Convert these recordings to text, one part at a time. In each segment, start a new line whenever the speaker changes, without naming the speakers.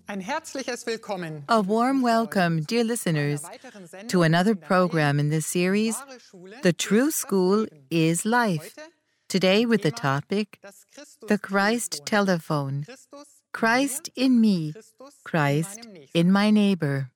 Ein herzliches Willkommen.
A warm welcome, dear listeners, to another program in this series, The True School is Life. Today with the topic, The Christ Telephone. Christ in me, Christ in my neighbor.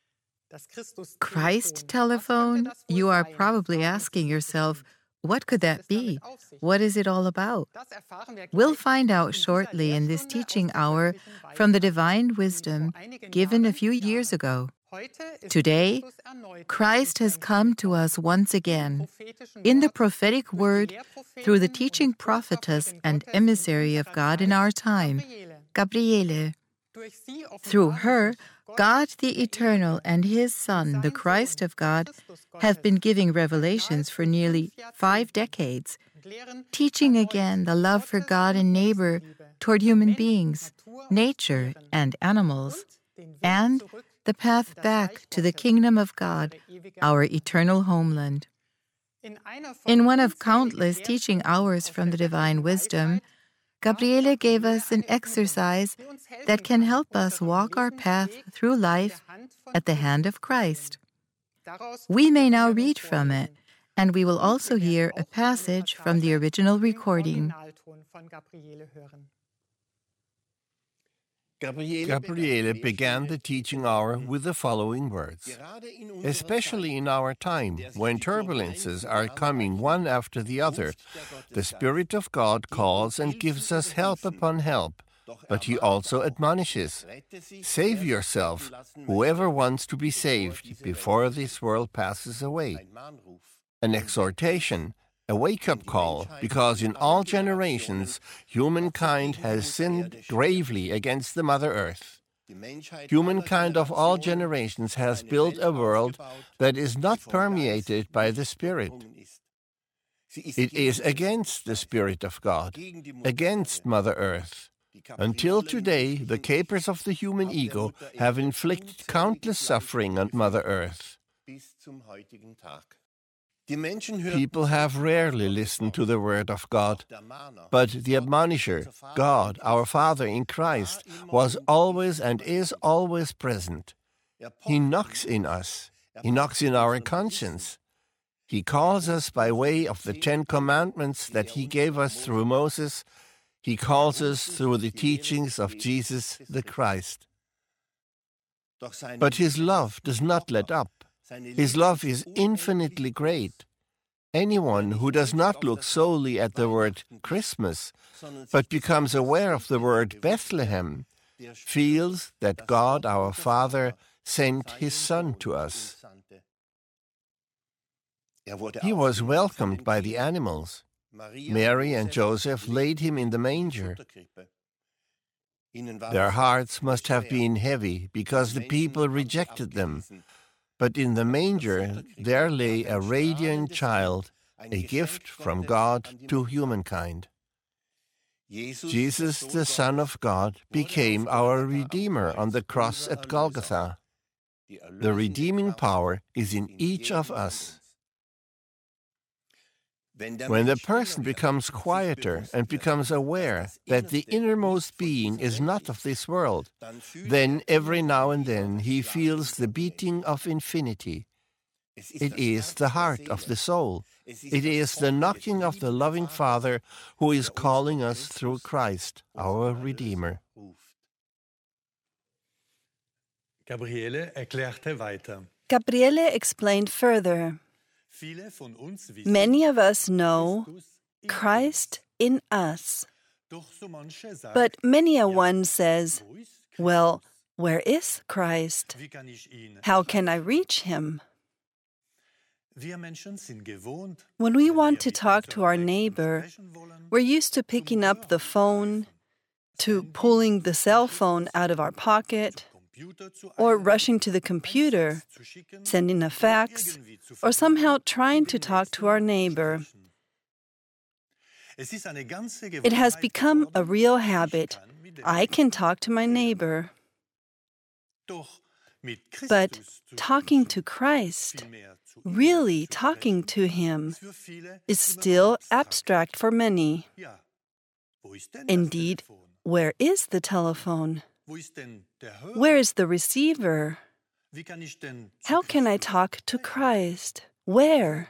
Christ telephone? You are probably asking yourself, what could that be? What is it all about? We'll find out shortly in this teaching hour from the divine wisdom given a few years ago. Today, Christ has come to us once again in the prophetic word through the teaching prophetess and emissary of God in our time, Gabriele. Through her, God the Eternal and His Son, the Christ of God, have been giving revelations for nearly 5 decades, teaching again the love for God and neighbor toward human beings, nature, and animals, and the path back to the kingdom of God, our eternal homeland. In one of countless teaching hours from the divine wisdom, Gabriele gave us an exercise that can help us walk our path through life at the hand of Christ. We may now read from it, and we will also hear a passage from the original recording.
Gabriele began the teaching hour with the following words. Especially in our time, when turbulences are coming one after the other, the Spirit of God calls and gives us help upon help, but He also admonishes. Save yourself, whoever wants to be saved, before this world passes away. An exhortation, a wake-up call, because in all generations, humankind has sinned gravely against the Mother Earth. Humankind of all generations has built a world that is not permeated by the Spirit. It is against the Spirit of God, against Mother Earth. Until today, the capers of the human ego have inflicted countless suffering on Mother Earth. People have rarely listened to the word of God, but the admonisher, God, our Father in Christ, was always and is always present. He knocks in us. He knocks in our conscience. He calls us by way of the 10 Commandments that He gave us through Moses. He calls us through the teachings of Jesus the Christ. But His love does not let up. His love is infinitely great. Anyone who does not look solely at the word Christmas, but becomes aware of the word Bethlehem, feels that God, our Father, sent His Son to us. He was welcomed by the animals. Mary and Joseph laid Him in the manger. Their hearts must have been heavy because the people rejected them. But in the manger there lay a radiant child, a gift from God to humankind. Jesus, the Son of God, became our Redeemer on the cross at Golgotha. The redeeming power is in each of us. When the person becomes quieter and becomes aware that the innermost being is not of this world, then every now and then he feels the beating of infinity. It is the heart of the soul. It is the knocking of the loving Father who is calling us through Christ, our Redeemer.
Gabriele erklärte weiter.
Gabriele explained further. Many of us know Christ in us, but many a one says, well, where is Christ? How can I reach Him? When we want to talk to our neighbor, we're used to picking up the phone, to pulling the cell phone out of our pocket, or rushing to the computer, sending a fax, or somehow trying to talk to our neighbor. It has become a real habit. I can talk to my neighbor. But talking to Christ, really talking to Him, is still abstract for many. Indeed, where is the telephone? Where is the receiver? How can I talk to Christ? Where?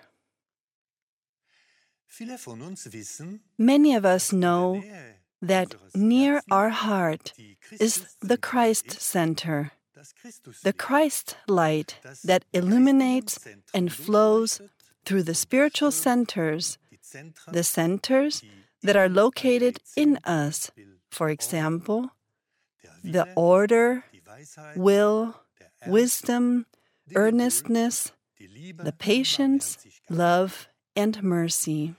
Many of us know that near our heart is the Christ center, the Christ light that illuminates and flows through the spiritual centers, the centers that are located in us. For example, the order, will, wisdom, earnestness, the patience, love, and mercy.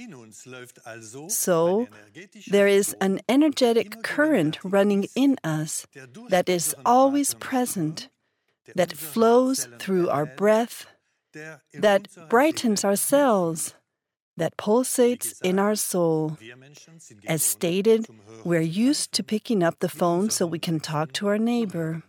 So, there is an energetic current running in us that is always present, that flows through our breath, that brightens our cells, that pulsates in our soul. As stated, we're used to picking up the phone so we can talk to our neighbor.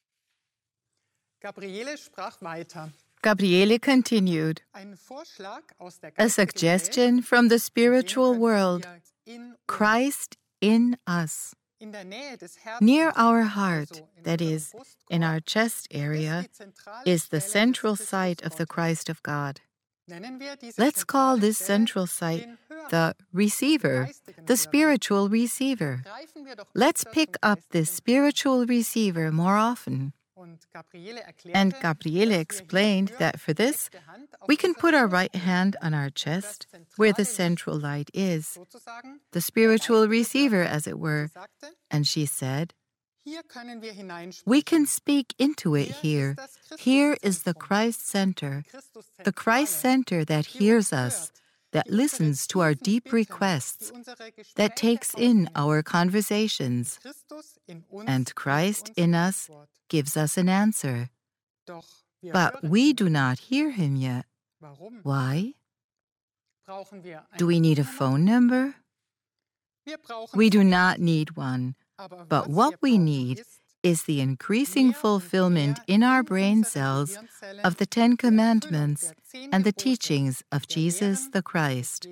Gabriele continued, a suggestion from the spiritual world, Christ in us. Near our heart, that is, in our chest area, is the central site of the Christ of God. Let's call this central site the receiver, the spiritual receiver. Let's pick up this spiritual receiver more often. And Gabriele explained that for this, we can put our right hand on our chest, where the central light is, the spiritual receiver, as it were. And she said, we can speak into it here. Here is the Christ center, the Christ center that hears us, that listens to our deep requests, that takes in our conversations. And Christ in us gives us an answer. But we do not hear him yet. Why? Do we need a phone number? We do not need one. But what we need is the increasing fulfillment in our brain cells of the Ten Commandments and the teachings of Jesus the Christ.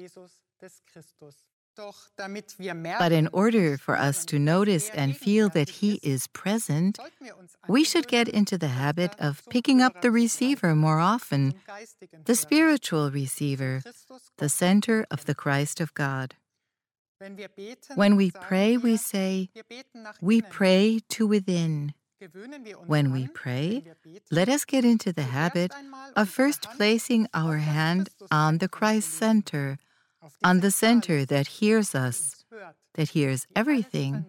But in order for us to notice and feel that He is present, we should get into the habit of picking up the receiver more often, the spiritual receiver, the center of the Christ of God. When we pray, we say, we pray to within. When we pray, let us get into the habit of first placing our hand on the Christ center, on the center that hears us, that hears everything.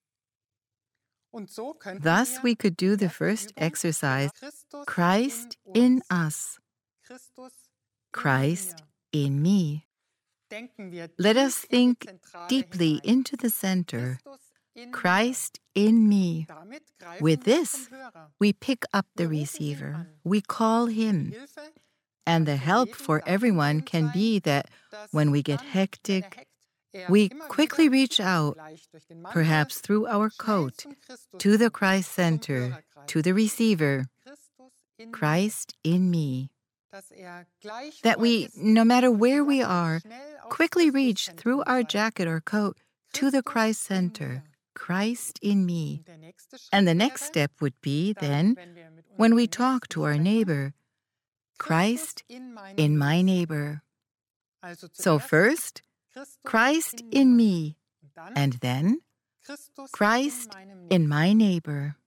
Thus, we could do the first exercise, Christ in us, Christ in me. Let us think deeply into the center, Christ in me. With this, we pick up the receiver. We call him. And the help for everyone can be that when we get hectic, we quickly reach out, perhaps through our coat, to the Christ center, to the receiver, Christ in me. That we, no matter where we are, quickly reach through our jacket or coat to the Christ center, Christ in me. And the next step would be then, when we talk to our neighbor, Christ in my neighbor. So first, Christ in me, and then Christ in my neighbor.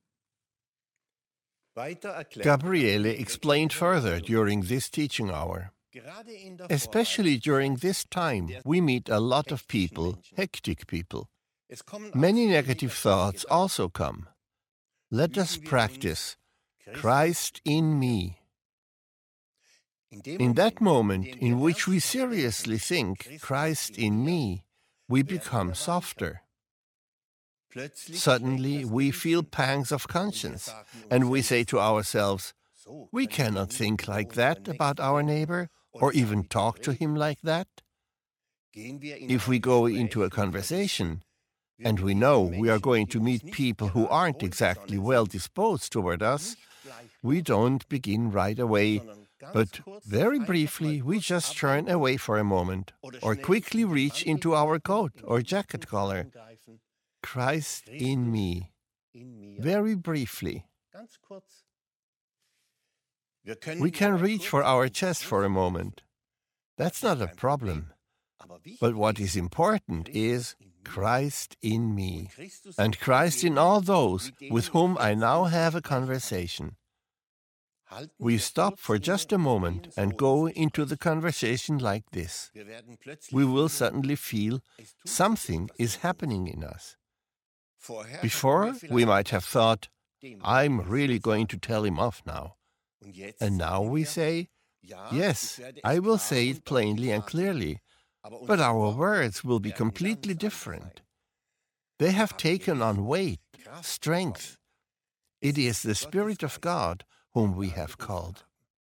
Gabriele explained further during this teaching hour. Especially during this time, we meet a lot of people, hectic people. Many negative thoughts also come. Let us practice Christ in me. In that moment in which we seriously think Christ in me, we become softer. Suddenly we feel pangs of conscience, and we say to ourselves, we cannot think like that about our neighbor, or even talk to him like that. If we go into a conversation, and we know we are going to meet people who aren't exactly well disposed toward us, we don't begin right away, but very briefly we just turn away for a moment, or quickly reach into our coat or jacket collar. Christ in me. Very briefly. We can reach for our chest for a moment. That's not a problem. But what is important is Christ in me, and Christ in all those with whom I now have a conversation. We stop for just a moment and go into the conversation like this. We will suddenly feel something is happening in us. Before, we might have thought, I'm really going to tell him off now. And now we say, yes, I will say it plainly and clearly, but our words will be completely different. They have taken on weight, strength. It is the Spirit of God whom we have called.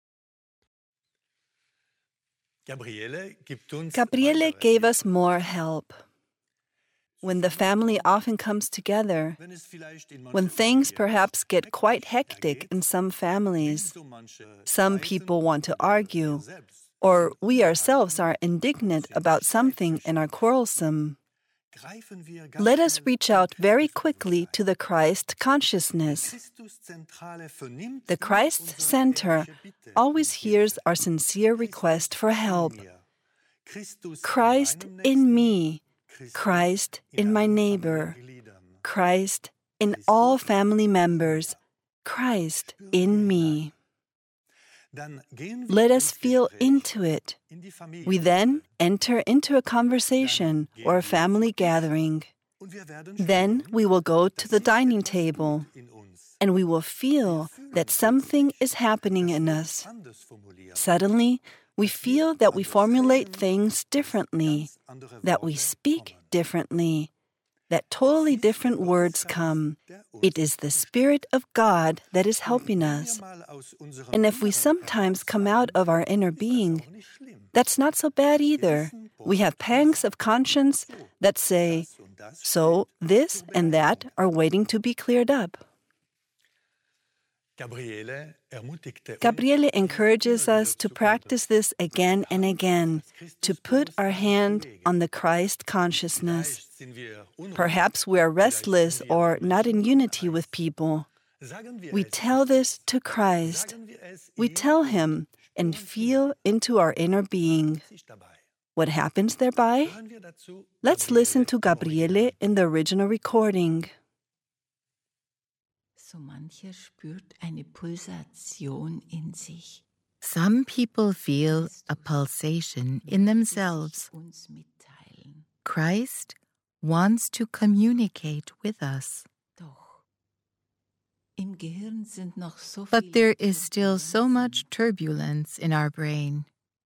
Gabriele gave us more help. When the family often comes together, when things perhaps get quite hectic in some families, some people want to argue, or we ourselves are indignant about something and are quarrelsome, let us reach out very quickly to the Christ consciousness. The Christ Center always hears our sincere request for help. Christ in me, Christ in my neighbor, Christ in all family members, Christ in me. Let us feel into it. We then enter into a conversation or a family gathering. Then we will go to the dining table, and we will feel that something is happening in us. Suddenly, we feel that we formulate things differently, that we speak differently, that totally different words come. It is the Spirit of God that is helping us. And if we sometimes come out of our inner being, that's not so bad either. We have pangs of conscience that say, so this and that are waiting to be cleared up. Gabriele encourages us to practice this again and again, to put our hand on the Christ consciousness. Perhaps we are restless or not in unity with people. We tell this to Christ. We tell Him and feel into our inner being. What happens thereby? Let's listen to Gabriele in the original recording.
So mancher spürt eine Pulsation in sich.
Some people feel a pulsation in themselves. Christ wants to communicate with us. But there is still so much turbulence in our brain.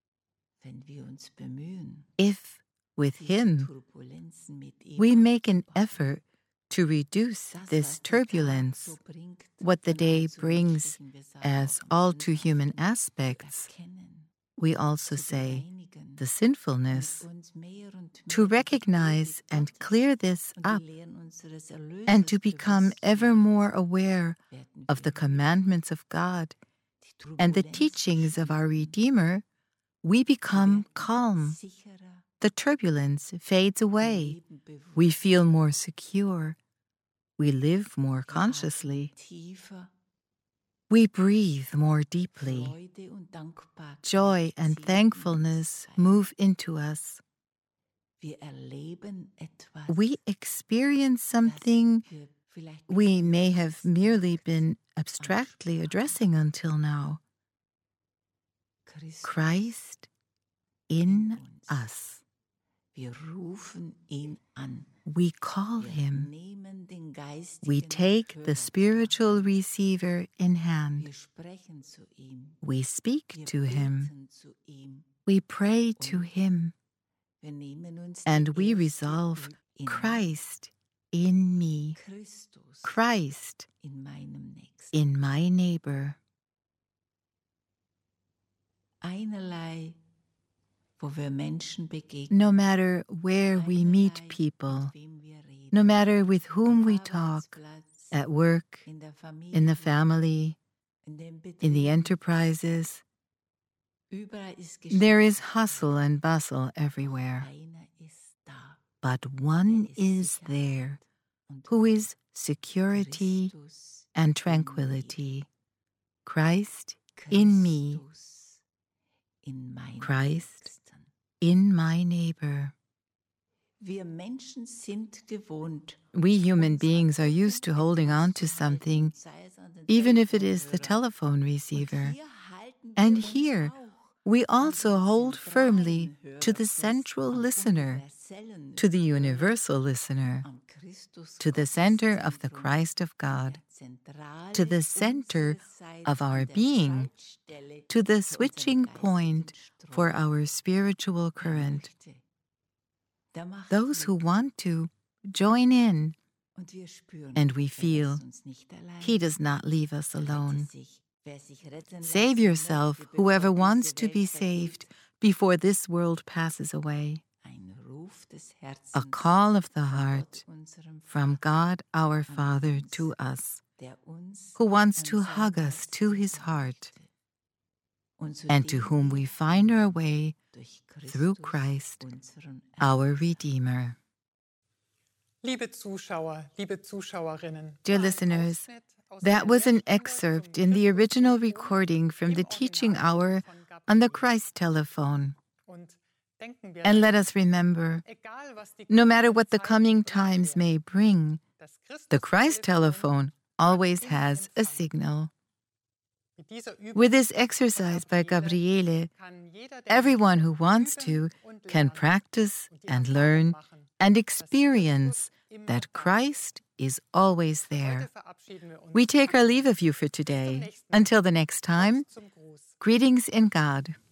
If, with Him, we make an effort to reduce this turbulence, what the day brings as all too human aspects, we also say the sinfulness, to recognize and clear this up, and to become ever more aware of the commandments of God and the teachings of our Redeemer, we become calm. The turbulence fades away. We feel more secure. We live more consciously. We breathe more deeply. Joy and thankfulness move into us. We experience something we may have merely been abstractly addressing until now. Christ in us. We call Him. We take the spiritual receiver in hand. We speak to Him. We pray to Him. And we resolve Christ in me, Christ in my neighbor. No matter where we meet people, no matter with whom we talk, at work, in the family, in the enterprises, there is hustle and bustle everywhere. But one is there who is security, and tranquility. Christ in me, Christ in my neighbor. We human beings are used to holding on to something, even if it is the telephone receiver. And here, we also hold firmly to the central listener, to the universal listener, to the center of the Christ of God, to the center of our being, to the switching point for our spiritual current. Those who want to join in, and we feel He does not leave us alone. Save yourself, whoever wants to be saved, before this world passes away. A call of the heart from God our Father to us, who wants to hug us to His heart, and to whom we find our way through Christ, our Redeemer. Dear listeners, that was an excerpt in the original recording from the teaching hour on the Christ telephone. And let us remember, no matter what the coming times may bring, the Christ telephone always has a signal. With this exercise by Gabriele, everyone who wants to can practice and learn and experience that Christ is always there. We take our leave of you for today. Until the next time, greetings in God.